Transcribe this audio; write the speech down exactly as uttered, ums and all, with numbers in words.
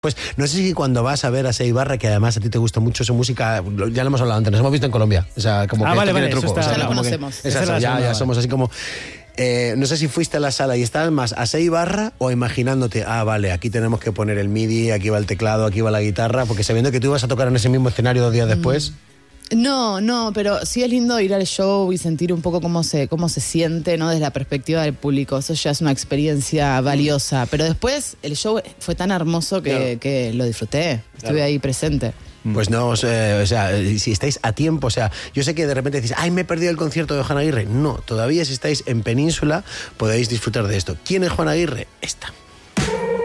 Pues no sé si cuando vas a ver a Seibarra, que además a ti te gusta mucho su música, ya lo hemos hablado antes, nos hemos visto en Colombia. O sea, como ah, que vale, tiene vale, truco. Está, o sea, ya lo como conocemos. Que, exacto, ya, ya somos así como... Eh, no sé si fuiste a la sala y estabas más a Seibarra o imaginándote, ah, vale, aquí tenemos que poner el MIDI, aquí va el teclado, aquí va la guitarra, porque sabiendo que tú ibas a tocar en ese mismo escenario dos días después... No, no, pero sí es lindo ir al show y sentir un poco cómo se, cómo se siente, ¿no? Desde la perspectiva del público. Eso ya es una experiencia valiosa. Pero después el show fue tan hermoso que, Claro. que lo disfruté. Estuve Claro. ahí presente. Pues no, eh, o sea, si estáis a tiempo, o sea, yo sé que de repente decís, ay, me he perdido el concierto de Juan Aguirre. No, todavía si estáis en Península podéis disfrutar de esto. ¿Quién es Juan Aguirre? Esta.